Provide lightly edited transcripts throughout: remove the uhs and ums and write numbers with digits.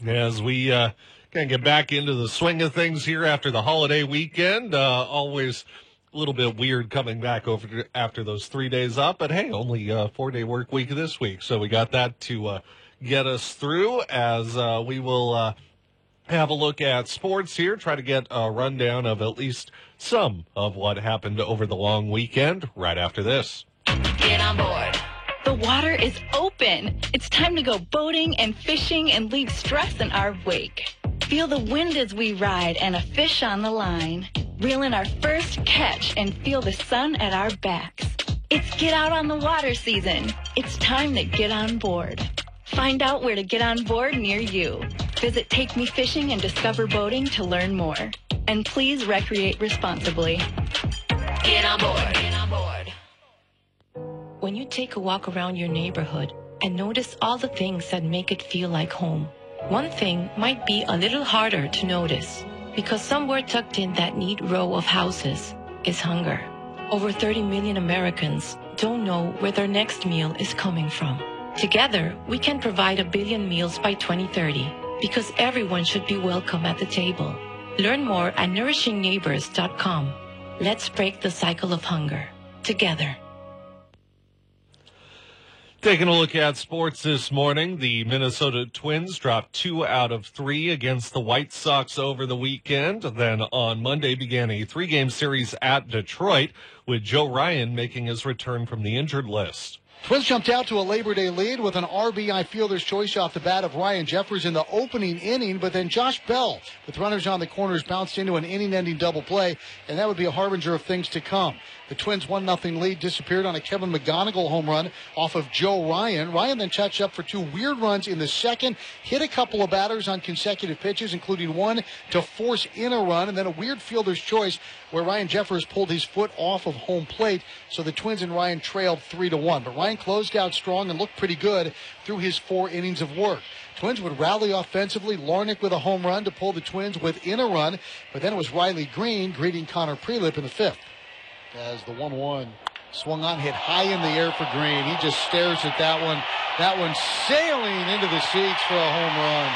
As we kind of get back into the swing of things here after the holiday weekend. Always a little bit weird coming back over after those 3 days up, but hey, only a 4-day work week this week. So we got that to get us through as we will have a look at sports here, try to get a rundown of at least some of what happened over the long weekend right after this. Get on board. The water is open. It's time to go boating and fishing and leave stress in our wake. Feel the wind as we ride and a fish on the line. Reel in our first catch and feel the sun at our backs. It's get out on the water season. It's time to get on board. Find out where to get on board near you. Visit Take Me Fishing and Discover Boating to learn more. And please recreate responsibly. Get on board. Get on board. When you take a walk around your neighborhood and notice all the things that make it feel like home, one thing might be a little harder to notice because somewhere tucked in that neat row of houses is hunger. Over 30 million Americans don't know where their next meal is coming from. Together, we can provide 1 billion meals by 2030 because everyone should be welcome at the table. Learn more at nourishingneighbors.com. Let's break the cycle of hunger together. Taking a look at sports this morning, the Minnesota Twins dropped 2 out of 3 against the White Sox over the weekend. Then on Monday began a 3-game series at Detroit, with Joe Ryan making his return from the injured list. Twins jumped out to a Labor Day lead with an RBI fielder's choice off the bat of Ryan Jeffers in the opening inning, but then Josh Bell, with runners on the corners, bounced into an inning-ending double play, and that would be a harbinger of things to come. The Twins' 1-0 lead disappeared on a Kevin McGonigal home run off of Joe Ryan. Ryan then touched up for 2 weird runs in the second, hit a couple of batters on consecutive pitches, including one to force in a run, and then a weird fielder's choice where Ryan Jeffers pulled his foot off of home plate, so the Twins and Ryan trailed 3-1. But Ryan closed out strong and looked pretty good through his 4 innings of work. Twins would rally offensively. Larnach with a home run to pull the Twins within a run, but then it was Riley Green greeting Connor Prelip in the 5th. As the 1-1 swung on, hit high in the air for Green. He just stares at that one. That one sailing into the seats for a home run.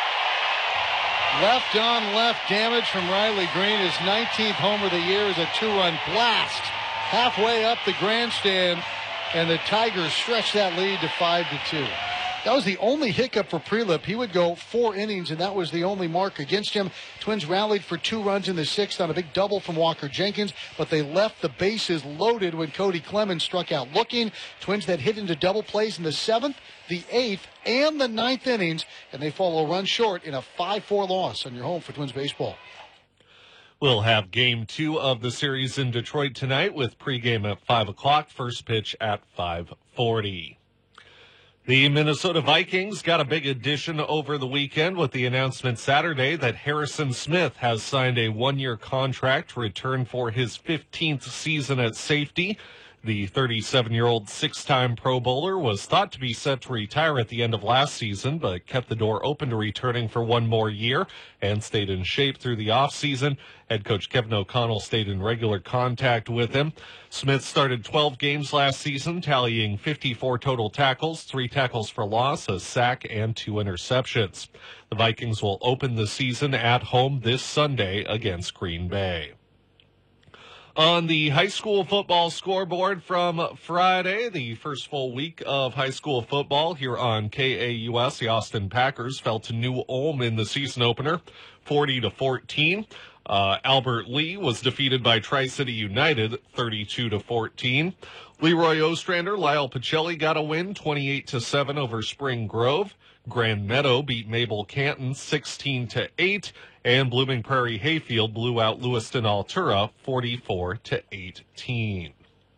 Left on left damage from Riley Green. His 19th homer of the year is a 2-run blast halfway up the grandstand, and the Tigers stretch that lead to 5-2. That was the only hiccup for Prelip. He would go 4 innings, and that was the only mark against him. Twins rallied for 2 runs in the 6th on a big double from Walker Jenkins, but they left the bases loaded when Cody Clemens struck out looking. Twins that hit into double plays in the 7th, the 8th, and the 9th innings, and they fall a run short in a 5-4 loss on your home for Twins baseball. We'll have Game 2 of the series in Detroit tonight with pregame at 5 o'clock, first pitch at 5:40. The Minnesota Vikings got a big addition over the weekend with the announcement Saturday that Harrison Smith has signed a 1-year contract to return for his 15th season at safety. The 37-year-old 6-time Pro Bowler was thought to be set to retire at the end of last season, but kept the door open to returning for 1 more year and stayed in shape through the offseason. Head coach Kevin O'Connell stayed in regular contact with him. Smith started 12 games last season, tallying 54 total tackles, 3 tackles for loss, a sack, and 2 interceptions. The Vikings will open the season at home this Sunday against Green Bay. On the high school football scoreboard from Friday, the first full week of high school football here on KAUS, the Austin Packers fell to New Ulm in the season opener, 40-14. Albert Lee was defeated by Tri-City United, 32-14. Leroy Ostrander, Lyle Pacelli got a win, 28-7 over Spring Grove. Grand Meadow beat Mabel Canton 16-8, and Blooming Prairie Hayfield blew out Lewiston Altura 44-18.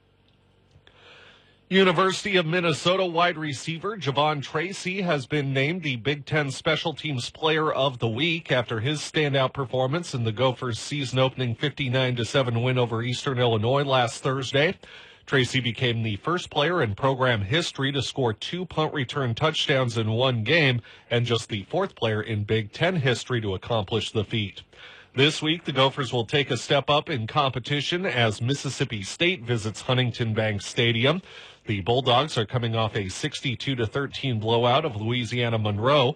University of Minnesota wide receiver Javon Tracy has been named the Big Ten Special Teams Player of the Week after his standout performance in the Gophers' season-opening 59-7 win over Eastern Illinois last Thursday. Tracy became the first player in program history to score 2 punt return touchdowns in 1 game and just the 4th player in Big Ten history to accomplish the feat. This week, the Gophers will take a step up in competition as Mississippi State visits Huntington Bank Stadium. The Bulldogs are coming off a 62-13 blowout of Louisiana Monroe.